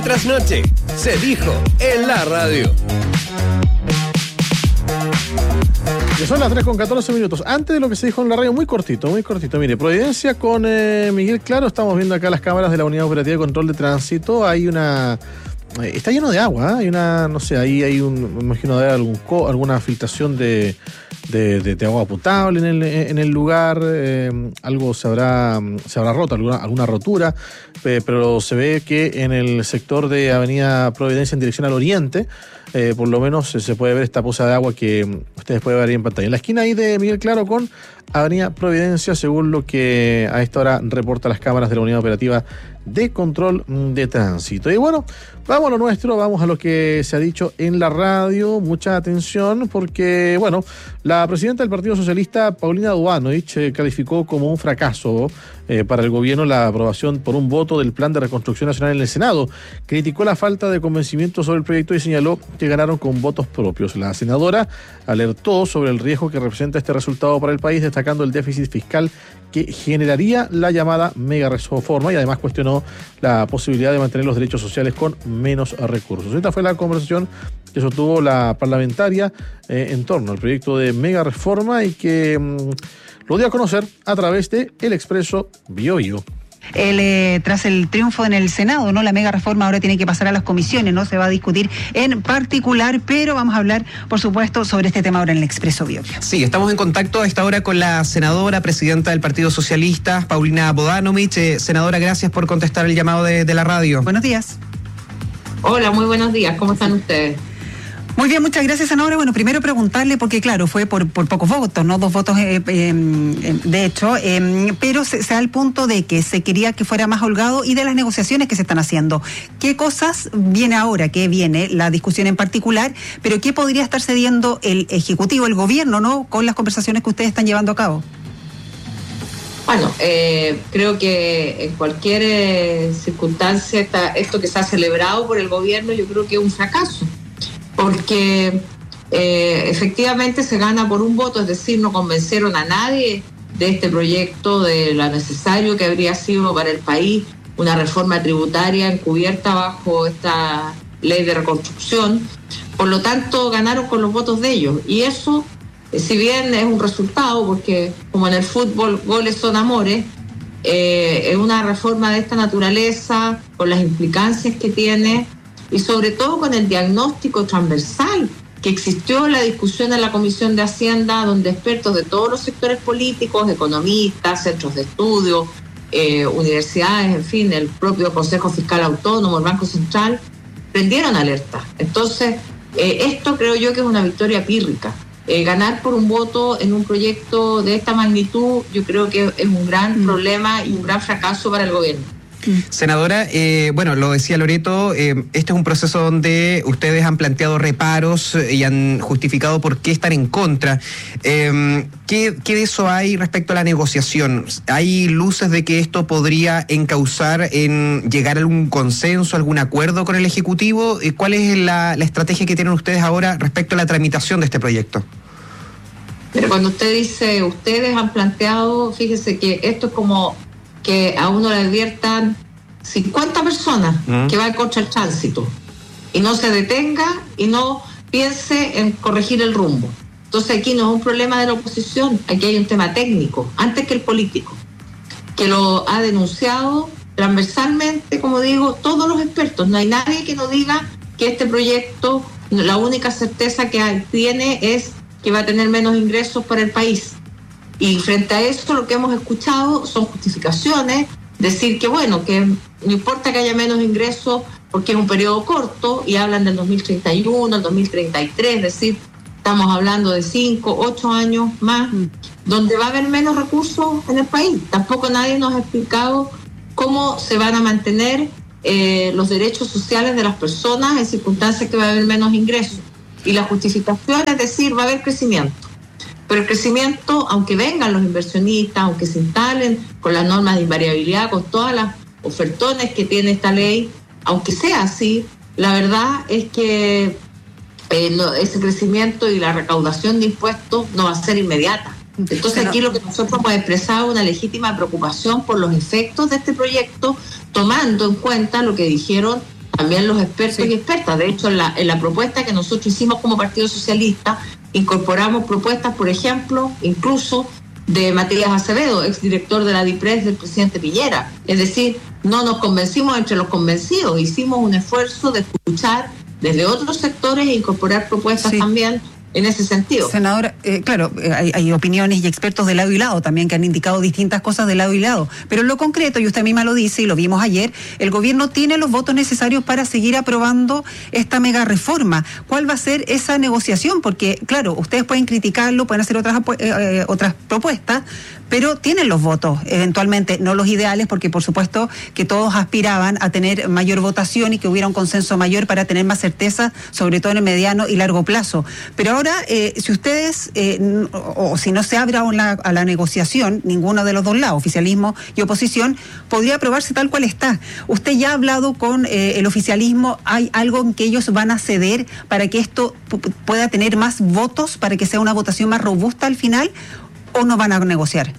Trasnoche, se dijo en la radio. Ya son las 3:14. Antes de lo que se dijo en la radio, muy cortito. Mire, Providencia con Miguel Claro. Estamos viendo acá las cámaras de la Unidad Operativa de Control de Tránsito. Hay una... Está lleno de agua, ¿eh? Hay una... No sé, ahí hay un... Me imagino de alguna filtración de agua potable en el lugar. Algo se habrá roto, alguna rotura. Pero se ve que en el sector de Avenida Providencia en dirección al oriente, por lo menos se puede ver esta poza de agua que ustedes pueden ver ahí en pantalla. En la esquina ahí de Miguel Claro con Avenida Providencia, según lo que a esta hora reporta las cámaras de la Unidad Operativa de Control de Tránsito. Y bueno, vamos a lo nuestro, vamos a lo que se ha dicho en la radio. Mucha atención porque, bueno, la presidenta del Partido Socialista, Paulina Bodanovich, calificó como un fracaso para el gobierno la aprobación por un voto del Plan de Reconstrucción Nacional en el Senado. Criticó la falta de convencimiento sobre el proyecto y señaló que ganaron con votos propios. La senadora alertó sobre el riesgo que representa este resultado para el país, destacando el déficit fiscal que generaría la llamada mega reforma, y además cuestionó la posibilidad de mantener los derechos sociales con menos recursos. Esta fue la conversación que sostuvo la parlamentaria en torno al proyecto de mega reforma y que lo dio a conocer a través de El Expreso Biobío. Tras el triunfo en el Senado, ¿no? La mega reforma ahora tiene que pasar a las comisiones, ¿no? Se va a discutir en particular, pero vamos a hablar, por supuesto, sobre este tema ahora en el Expreso Biobío. Sí, estamos en contacto a esta hora con la senadora, presidenta del Partido Socialista, Paulina Bodanovich. Senadora, gracias por contestar el llamado de la radio. Buenos días. Hola, muy buenos días. ¿Cómo están ustedes? Muy bien, muchas gracias, senadora. Bueno, primero preguntarle, porque claro, fue por pocos votos, ¿no? 2 votos, de hecho, pero se da el punto de que se quería que fuera más holgado y de las negociaciones que se están haciendo. ¿Qué cosas viene ahora? ¿Qué viene? La discusión en particular, pero ¿qué podría estar cediendo el Ejecutivo, el Gobierno, ¿no? Con las conversaciones que ustedes están llevando a cabo. Bueno, creo que en cualquier circunstancia, esto que se ha celebrado por el Gobierno, yo creo que es un fracaso. Porque efectivamente se gana por un voto, es decir, no convencieron a nadie de este proyecto, de lo necesario que habría sido para el país una reforma tributaria encubierta bajo esta ley de reconstrucción. Por lo tanto, ganaron con los votos de ellos. Y eso, si bien es un resultado, porque como en el fútbol goles son amores, es una reforma de esta naturaleza, con las implicancias que tiene, y sobre todo con el diagnóstico transversal que existió en la discusión en la Comisión de Hacienda, donde expertos de todos los sectores políticos, economistas, centros de estudio, universidades, en fin, el propio Consejo Fiscal Autónomo, el Banco Central, prendieron alerta. Entonces, esto creo yo que es una victoria pírrica. Ganar por un voto en un proyecto de esta magnitud, yo creo que es un gran problema y un gran fracaso para el gobierno. Senadora, bueno, lo decía Loreto, este es un proceso donde ustedes han planteado reparos y han justificado por qué estar en contra. ¿Qué de eso hay respecto a la negociación? ¿Hay luces de que esto podría encauzar en llegar a algún consenso, algún acuerdo con el Ejecutivo? ¿Cuál es la estrategia que tienen ustedes ahora respecto a la tramitación de este proyecto? Pero cuando usted dice, ustedes han planteado, fíjese que esto es como que a uno le adviertan 50 personas que van contra el tránsito y no se detenga y no piense en corregir el rumbo. Entonces aquí no es un problema de la oposición, aquí hay un tema técnico, antes que el político, que lo ha denunciado transversalmente, como digo, todos los expertos. No hay nadie que no diga que este proyecto, la única certeza que tiene es que va a tener menos ingresos para el país. Y frente a eso lo que hemos escuchado son justificaciones, decir que bueno, que no importa que haya menos ingresos porque es un periodo corto, y hablan del 2031, el 2033, es decir, estamos hablando de 5, 8 años más, donde va a haber menos recursos en el país. Tampoco nadie nos ha explicado cómo se van a mantener los derechos sociales de las personas en circunstancias que va a haber menos ingresos. Y la justificación es decir, va a haber crecimiento. Pero el crecimiento, aunque vengan los inversionistas, aunque se instalen con las normas de invariabilidad, con todas las ofertones que tiene esta ley, aunque sea así, la verdad es que ese crecimiento y la recaudación de impuestos no va a ser inmediata. Entonces aquí lo que nosotros hemos expresado es una legítima preocupación por los efectos de este proyecto, tomando en cuenta lo que dijeron también los expertos y expertas. De hecho, en la propuesta que nosotros hicimos como Partido Socialista, incorporamos propuestas, por ejemplo, incluso de Matías Acevedo, exdirector de la DIPRES del presidente Piñera. Es decir, no nos convencimos entre los convencidos, hicimos un esfuerzo de escuchar desde otros sectores e incorporar propuestas también en ese sentido. Senadora, claro, hay opiniones y expertos de lado y lado también que han indicado distintas cosas de lado y lado, pero en lo concreto, y usted misma lo dice y lo vimos ayer, el gobierno tiene los votos necesarios para seguir aprobando esta mega reforma. ¿Cuál va a ser esa negociación? Porque, claro, ustedes pueden criticarlo, pueden hacer otras propuestas, pero tienen los votos, eventualmente, no los ideales, porque por supuesto que todos aspiraban a tener mayor votación y que hubiera un consenso mayor para tener más certeza, sobre todo en el mediano y largo plazo. Pero ahora, si ustedes, o si no se abre a la negociación, ninguno de los dos lados, oficialismo y oposición, podría aprobarse tal cual está. Usted ya ha hablado con el oficialismo, ¿hay algo en que ellos van a ceder para que esto pueda tener más votos, para que sea una votación más robusta al final, o no van a negociar?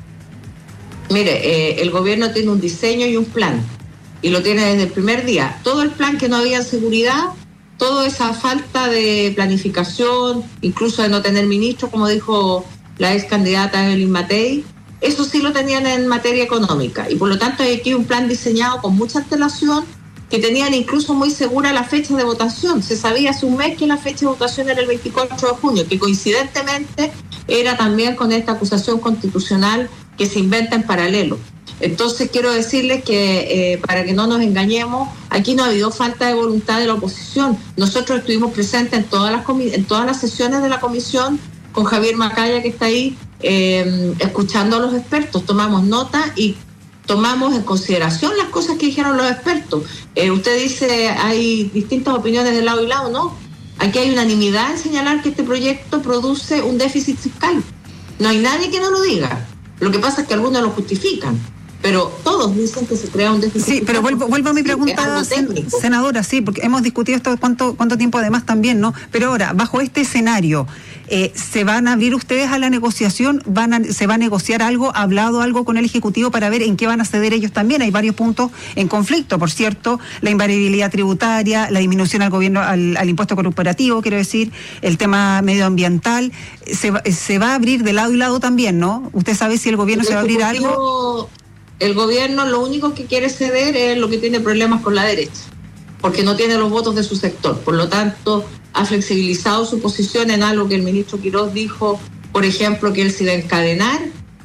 Mire, el gobierno tiene un diseño y un plan, y lo tiene desde el primer día. Todo el plan que no había seguridad, toda esa falta de planificación, incluso de no tener ministro, como dijo la ex candidata Evelyn Matei, eso sí lo tenían en materia económica, y por lo tanto hay aquí un plan diseñado con mucha antelación, que tenían incluso muy segura la fecha de votación. Se sabía hace un mes que la fecha de votación era el 24 de junio, que coincidentemente era también con esta acusación constitucional que se inventa en paralelo. Entonces quiero decirles que para que no nos engañemos, aquí no ha habido falta de voluntad de la oposición. Nosotros estuvimos presentes en todas las sesiones de la comisión con Javier Macaya, que está ahí, escuchando a los expertos. Tomamos nota y tomamos en consideración las cosas que dijeron los expertos. Usted dice hay distintas opiniones de lado y lado, ¿no? Aquí hay unanimidad en señalar que este proyecto produce un déficit fiscal. No hay nadie que no lo diga. Lo que pasa es que algunos lo justifican, pero todos dicen que se crea un déficit fiscal. Sí, pero vuelvo a mi pregunta, senadora, sí, porque hemos discutido esto cuánto tiempo además también, ¿no? Pero ahora, bajo este escenario, ¿se van a abrir ustedes a la negociación? ¿Se va a negociar algo? ¿Ha hablado algo con el Ejecutivo para ver en qué van a ceder ellos también? Hay varios puntos en conflicto, por cierto, la invariabilidad tributaria, la disminución al gobierno, al impuesto corporativo, quiero decir, el tema medioambiental. Se va a abrir de lado y lado también, ¿no? ¿Usted sabe si el gobierno se va a abrir algo? El gobierno lo único que quiere ceder es lo que tiene problemas con la derecha, porque no tiene los votos de su sector. Por lo tanto, ha flexibilizado su posición en algo que el ministro Quirós dijo, por ejemplo, que él se iba a encadenar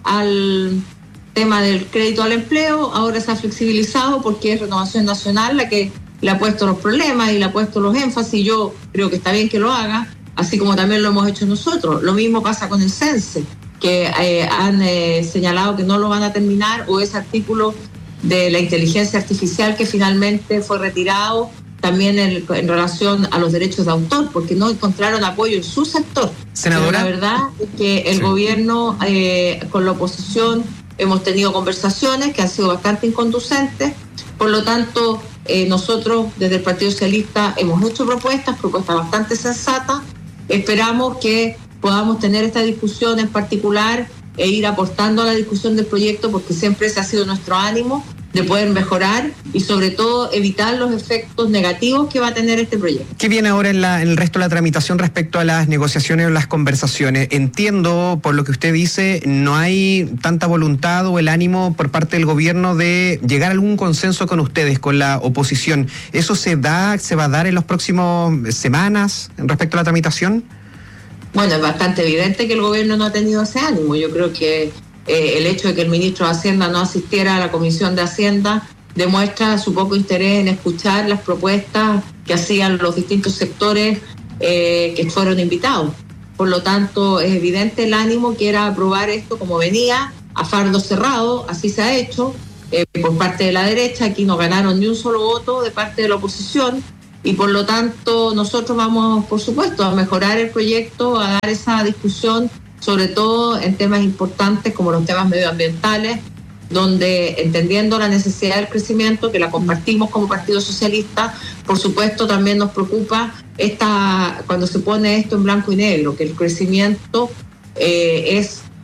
al tema del crédito al empleo. Ahora se ha flexibilizado porque es Renovación Nacional la que le ha puesto los problemas y le ha puesto los énfasis. Yo creo que está bien que lo haga, así como también lo hemos hecho nosotros. Lo mismo pasa con el CENSE, que han señalado que no lo van a terminar, o ese artículo de la inteligencia artificial que finalmente fue retirado, también en relación a los derechos de autor, porque no encontraron apoyo en su sector. Senadora. Pero la verdad es que el gobierno con la oposición hemos tenido conversaciones que han sido bastante inconducentes. Por lo tanto, nosotros desde el Partido Socialista hemos hecho propuestas bastante sensatas. Esperamos que podamos tener esta discusión en particular e ir aportando a la discusión del proyecto, porque siempre ese ha sido nuestro ánimo, de poder mejorar y sobre todo evitar los efectos negativos que va a tener este proyecto. ¿Qué viene ahora en el resto de la tramitación respecto a las negociaciones o las conversaciones? Entiendo, por lo que usted dice, no hay tanta voluntad o el ánimo por parte del gobierno de llegar a algún consenso con ustedes, con la oposición. ¿Eso se va a dar en las próximas semanas respecto a la tramitación? Bueno, es bastante evidente que el gobierno no ha tenido ese ánimo. Yo creo que el hecho de que el ministro de Hacienda no asistiera a la Comisión de Hacienda demuestra su poco interés en escuchar las propuestas que hacían los distintos sectores que fueron invitados. Por lo tanto, es evidente el ánimo que era aprobar esto como venía, a fardo cerrado. Así se ha hecho por parte de la derecha. Aquí no ganaron ni un solo voto de parte de la oposición. Y por lo tanto nosotros vamos, por supuesto, a mejorar el proyecto, a dar esa discusión, sobre todo en temas importantes como los temas medioambientales, donde entendiendo la necesidad del crecimiento, que la compartimos como Partido Socialista, por supuesto también nos preocupa cuando se pone esto en blanco y negro, que el crecimiento es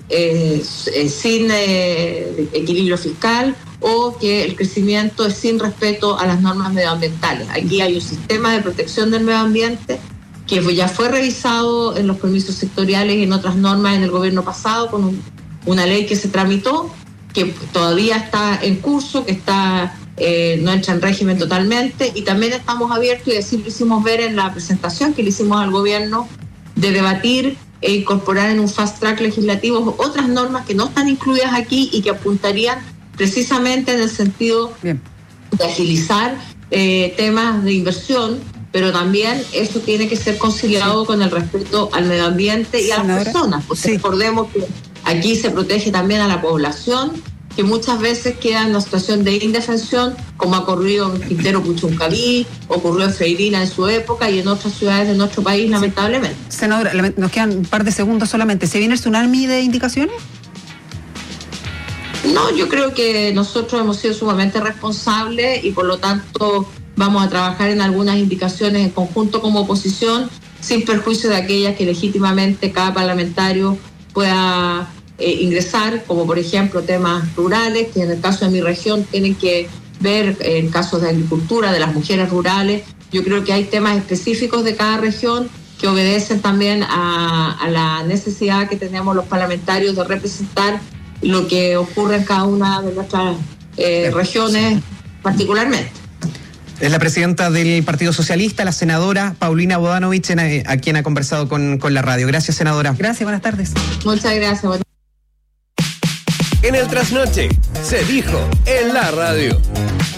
sin equilibrio fiscal o que el crecimiento es sin respeto a las normas medioambientales. Aquí hay un sistema de protección del medio ambiente que ya fue revisado en los permisos sectoriales y en otras normas en el gobierno pasado con una ley que se tramitó, que todavía está en curso, que está no entra en régimen totalmente, y también estamos abiertos, y así lo hicimos ver en la presentación que le hicimos al gobierno, de debatir e incorporar en un fast track legislativo otras normas que no están incluidas aquí y que apuntarían precisamente en el sentido de agilizar temas de inversión, pero también eso tiene que ser conciliado con el respeto al medio ambiente y a las personas, porque recordemos que aquí se protege también a la población, que muchas veces queda en una situación de indefensión, como ha ocurrido en Quintero Puchuncaví, ocurrió en Freirina en su época y en otras ciudades de nuestro país, lamentablemente. Senadora, nos quedan un par de segundos solamente. ¿Se viene el tsunami de indicaciones? No, yo creo que nosotros hemos sido sumamente responsables y por lo tanto vamos a trabajar en algunas indicaciones en conjunto como oposición, sin perjuicio de aquellas que legítimamente cada parlamentario pueda ingresar, como por ejemplo temas rurales, que en el caso de mi región tienen que ver en casos de agricultura, de las mujeres rurales. Yo creo que hay temas específicos de cada región que obedecen también a la necesidad que tenemos los parlamentarios de representar lo que ocurre en cada una de nuestras regiones particularmente. Es la presidenta del Partido Socialista, la senadora Paulina Bodanovich, a quien ha conversado con la radio. Gracias, senadora. Gracias, buenas tardes. Muchas gracias. En el Trasnoche se dijo en la radio.